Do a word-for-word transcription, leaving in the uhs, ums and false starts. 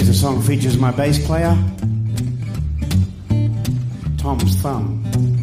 the song features my bass player, Tom's Thumb.